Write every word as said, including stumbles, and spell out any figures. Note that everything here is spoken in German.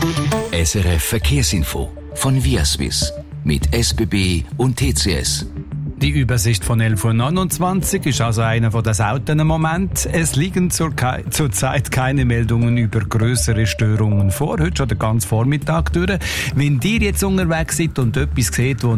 S R F Verkehrsinfo von Viaswiss mit S B B und T C S. Die Übersicht von elf Uhr neunundzwanzig ist also einer von den seltenen Momenten. Es liegen zur zurzeit keine Meldungen über grössere Störungen vor. Heute schon den ganzen Vormittag durch. Wenn ihr jetzt unterwegs seid und etwas seht, wo